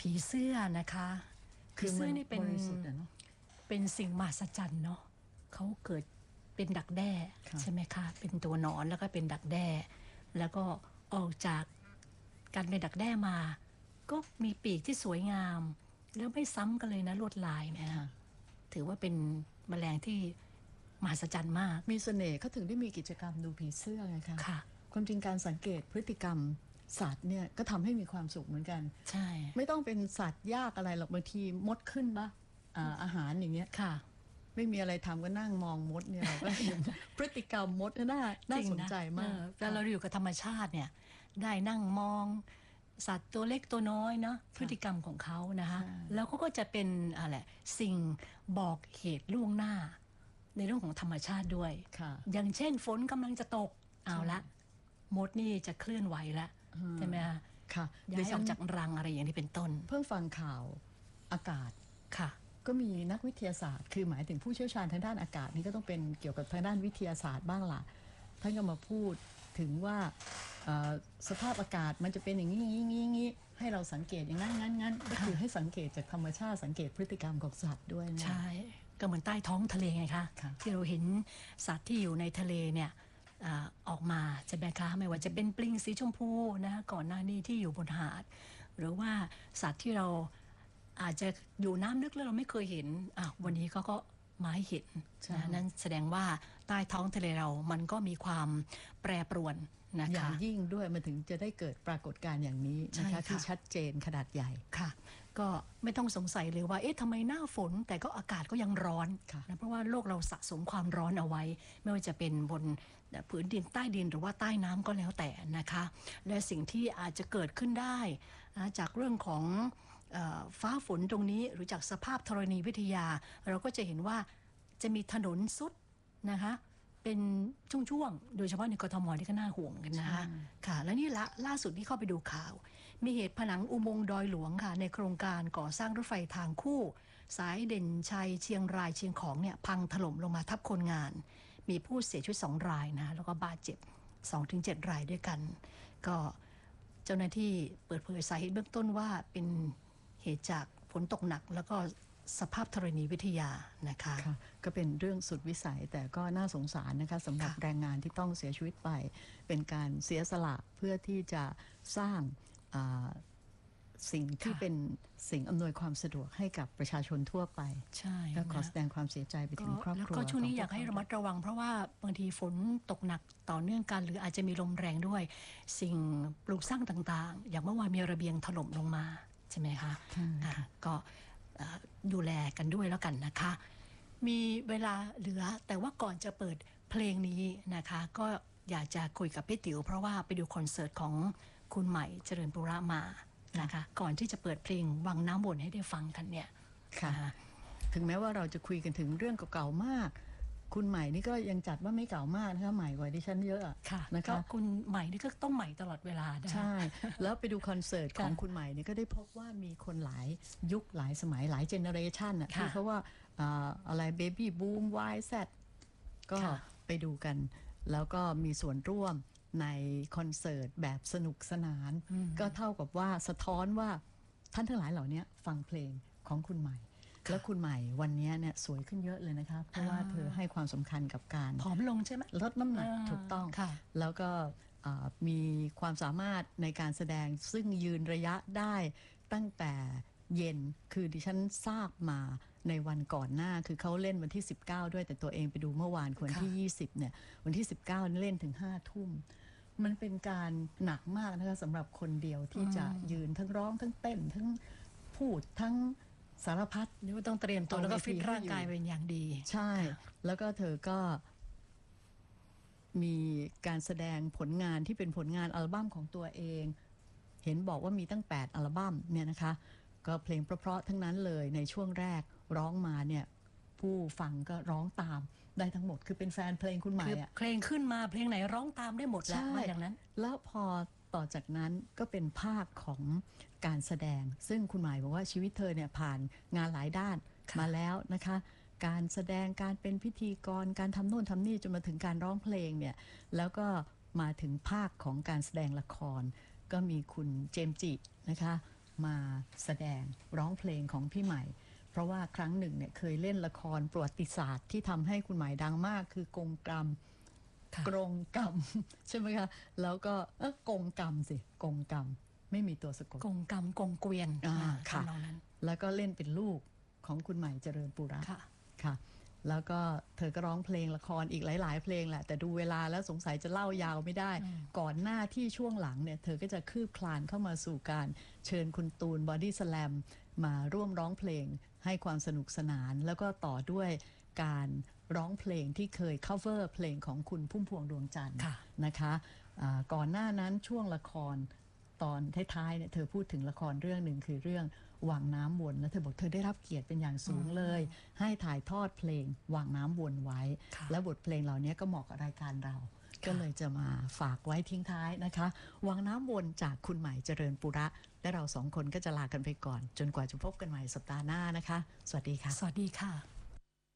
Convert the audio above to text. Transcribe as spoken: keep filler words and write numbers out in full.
ผีเสื้อนะคะผีเสื้อนี่เป็นเป็นสิ่งมหัศจรรย์เนาะเขาเกิดเป็นดักแด้ใช่ไหมคะเป็นตัวหนอนแล้วก็เป็นดักแด้แล้วก็ออกจากการเป็นดักแด้มาก็มีปีกที่สวยงามแล้วไม่ซ้ำกันเลยนะลวดลายเนี่ยถือว่าเป็นแมลงที่มหัศจรรย์มากมีเสน่ห์เขาถึงได้มีกิจกรรมดูผีเสื้อไงคะค่ะความจริงการสังเกตพฤติกรรมสัตว์เนี่ยก็ทำให้มีความสุขเหมือนกันใช่ไม่ต้องเป็นสัตว์ยากอะไรหรอกบางทีมดขึ้นปะ อ่าอาหารอย่างเงี้ยค่ะไม่มีอะไรทำก็นั่งมองมดเนี่ยเราก็เห็นพฤติกรรมมดน่าน่าสนใจมากแต่เราอยู่กับธรรมชาติเนี่ยได้นั่งมองสัตว์ตัวเล็กตัวน้อยเนาะพฤติกรรมของเขานะคะแล้วก็จะเป็นอะไรสิ่งบอกเหตุล่วงหน้าในเรื่องของธรรมชาติด้วยอย่างเช่นฝนกำลังจะตกเอาละมดนี่จะเคลื่อนไหวละใช่ไหมคะค่ะย้ายออกจากรังอะไรอย่างนี้เป็นต้นเพิ่งฟังข่าวอากาศค่ะก็มีนักวิทยาศาสตร์คือหมายถึงผู้เชี่ยวชาญทางด้านอากาศนี่ก็ต้องเป็นเกี่ยวกับทางด้านวิทยาศาสตร์บ้างล่ะท่านก็มาพูดถึงว่าสภาพอากาศมันจะเป็นอย่างนี้อย่างนี้อย่างนี้ให้เราสังเกตอย่างนั้นงั้นงั้นก็คือให้สังเกตจากธรรมชาติสังเกตพฤติกรรมของสัตว์ด้วยนะใช่ก็เหมือนใต้ท้องทะเลไงคะที่เราเห็นสัตว์ที่อยู่ในทะเลเนี่ยออกมาจะแบคะไม่ว่าจะเป็นปลิงสีชมพูนะก่อนหน้านี้ที่อยู่บนหาดหรือว่าสัตว์ที่เราอาจจะอยู่น้ำลึกแล้วเราไม่เคยเห็นอ่ะวันนี้ก็ก็มาให้เห็นนะนั่นแสดงว่าใต้ท้องทะเลเรามันก็มีความแปรปรวนนะคะอย่างยิ่งด้วยมันถึงจะได้เกิดปรากฏการณ์อย่างนี้นะคะที่ชัดเจนขนาดใหญ่ค่ะก็ไม่ต้องสงสัยเลยว่าเอ๊ะทำไมหน้าฝนแต่ก็อากาศก็ยังร้อนนะเพราะว่าโลกเราสะสมความร้อนเอาไว้ไม่ว่าจะเป็นบนผืนดินใต้ดินหรือว่าใต้น้ำก็แล้วแต่นะคะและสิ่งที่อาจจะเกิดขึ้นได้นะจากเรื่องของฟ้าฝนตรงนี้หรือจากสภาพธรณีวิทยาเราก็จะเห็นว่าจะมีถนนซุดนะคะเป็นช่วงๆโดยเฉพาะในกทมที่ก็น่าห่วงกันนะคะค่ะและนี่ละล่าสุดที่เข้าไปดูข่าวมีเหตุผนังอุโมงค์ดอยหลวงค่ะในโครงการก่อสร้างรถไฟทางคู่สายเด่นชัยเชียงรายเชียงของเนี่ยพังถล่มลงมาทับคนงานมีผู้เสียชีวิตสองรายนะแล้วก็บาดเจ็บ สองถึงเจ็ด รายด้วยกันก็เจ้าหน้าที่เปิดเผยสาเหตุเบื้องต้นว่าเป็นเหตุจากฝนตกหนักแล้วก็สภาพธรณีวิทยานะคะก็เป็นเรื่องสุดวิสัยแต่ก็น่าสงสารนะคะสำหรับแรงงานที่ต้องเสียชีวิตไปเป็นการเสียสละเพื่อที่จะสร้างสิ่งที่เป็นสิ่งอำนวยความสะดวกให้กับประชาชนทั่วไปใช่ก็ขอแสดงความเสียใจไปถึงครอบครัวแล้วก็ช่วงนี้อยากให้ระมัดระวังเพราะว่าบางทีฝนตกหนักต่อเนื่องกันหรืออาจจะมีลมแรงด้วยสิ่งปลูกสร้างต่างๆอย่างเมื่อวานมีระเบียงถล่มลงมาใช่ไหมคะก็ดูแลกันด้วยแล้วกันนะคะมีเวลาเหลือแต่ว่าก่อนจะเปิดเพลงนี้นะคะก็อยากจะคุยกับพี่ติ๋วเพราะว่าไปดูคอนเสิร์ตของคุณใหม่เจริญปุระมานะคะก่อนที่จะเปิดเพลงวังน้ำวนให้ได้ฟังกันเนี่ยค่ะถึงแม้ว่าเราจะคุยกันถึงเรื่องเก่าๆมากคุณใหม่นี่ก็ยังจัดว่าไม่เก่ามากนะคะใหม่กว่าดิฉันเยอะค่ะนะคะคุณใหม่นี่ก็ต้องใหม่ตลอดเวลาใช่แล้วไปดูคอนเสิร์ตของคุณใหม่นี่ก็ได้พบว่ามีคนหลายยุคหลายสมัยหลายเจเนอเรชันอ่ะที่เขาว่าอะไรเบบี้บูมวายแซดก็ไปดูกันแล้วก็มีส่วนร่วมในคอนเสิร์ตแบบสนุกสนานก็เท่ากับว่าสะท้อนว่าท่านทั้งหลายเหล่านี้ฟังเพลงของคุณใหม่แล้วคุณใหม่วันนี้เนี่ยสวยขึ้นเยอะเลยนะคะเพราะว่าเธอให้ความสำคัญกับการผอมลงใช่ไหมลดน้ำหนักถูกต้องแล้วก็มีความสามารถในการแสดงซึ่งยืนระยะได้ตั้งแต่เย็นคือดิฉันทราบมาในวันก่อนหน้าคือเขาเล่นวันที่สิบเก้าด้วยแต่ตัวเองไปดูเมื่อวานวันที่ยี่สิบเนี่ยวันที่สิบเก้าเล่นถึงห้าทุ่มมันเป็นการหนักมากนะคะสำหรับคนเดียวที่จะยืนทั้งร้องทั้งเต้นทั้งพูดทั้งสารพัดนี่ว่าต้องเตรียมตัวแล้วก็ฟิตร่างกายเป็นอย่างดีใช่แล้วก็เธอก็มีการแสดงผลงานที่เป็นผลงานอัลบั้มของตัวเองเห็นบอกว่ามีตั้งแปดอัลบั้มเนี่ยนะคะก็เพลงเพราะๆทั้งนั้นเลยในช่วงแรกร้องมาเนี่ยผู้ฟังก็ร้องตามได้ทั้งหมดคือเป็นแฟนเพลงคุณใหม่อะเพลงขึ้นมาเพลงไหนร้องตามได้หมดแล้วอย่างนั้นแล้วพอต่อจากนั้นก็เป็นภาคของการแสดงซึ่งคุณหมายบอกว่าชีวิตเธอเนี่ยผ่านงานหลายด้านมาแล้วนะคะการแสดงการเป็นพิธีกรการทำโน่นทำนี่จนมาถึงการร้องเพลงเนี่ยแล้วก็มาถึงภาคของการแสดงละครก็มีคุณเจมส์จินะคะมาแสดงร้องเพลงของพี่ใหม่ เพราะว่าครั้งหนึ่งเนี่ยเคยเล่นละครประวัติศาสตร์ที่ทำให้คุณหมายดังมากคือกงกรรมค่ะกรงกรรม ใช่ไหมคะแล้วก็เออกงกรรมสิกงกรรมไม่มีตัวสะกดกงกรรมกงเกวียนอ่าอ่าค่ะทำนองนั้นแล้วก็เล่นเป็นลูกของคุณใหม่เจริญปุระค่ะค่ะ แล้วก็เธอก็ร้องเพลงละครอีกหลาย ๆ เพลงแหละ แต่ดูเวลาแล้วสงสัยจะเล่ายาวไม่ได้อืมก่อนหน้าที่ช่วงหลังเนี่ยเธอก็จะคืบคลานเข้ามาสู่การเชิญคุณตูนบอดี้สแลมมาร่วมร้องเพลงให้ความสนุกสนาน แล้วก็ต่อด้วยการร้องเพลงที่เคย cover เพลงของคุณพุ่มพวงดวงจันทร์ค่ะนะคะอ่าก่อนหน้านั้นช่วงละครตอนท้ายๆเนี่ยเธอพูดถึงละครเรื่องหนึ่งคือเรื่องวังน้ำวนแล้วเธอบอกเธอได้รับเกียรติเป็นอย่างสูงเลย ให้ถ่ายทอดเพลงวังน้ำวนไว้ค่ะและบทเพลงเหล่านี้ก็เหมาะกับรายการเรา ก็เลยจะมาฝากไว้ทิ้งท้ายนะคะวังน้ำวนจากคุณใหม่เจริญปุระ และเราสองคนก็จะลากันไปก่อน จนกว่าจะพบกันใหม่สัปดาห์หน้านะคะ สวัสดีค่ะสวัสดีค่ะ